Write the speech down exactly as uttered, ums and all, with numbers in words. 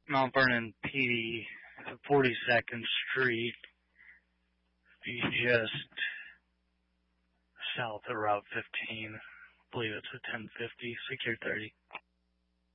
Mount Vernon P D, forty-second Street, just south of Route fifteen. I believe it's a ten fifty, secure thirty.